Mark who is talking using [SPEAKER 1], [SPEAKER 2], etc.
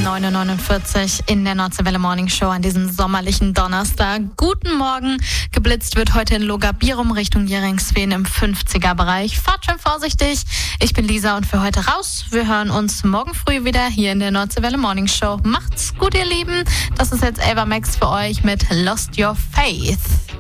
[SPEAKER 1] 9.49 Uhr in der Nordseewelle Morning Show an diesem sommerlichen Donnerstag. Guten Morgen. Geblitzt wird heute in Logabirum Richtung Jeringswehen im 50er-Bereich. Fahrt schön vorsichtig. Ich bin Lisa und für heute raus. Wir hören uns morgen früh wieder hier in der Nordseewelle Morning Show. Macht's gut, ihr Lieben. Das ist jetzt Ava Max für euch mit Lost Your Faith.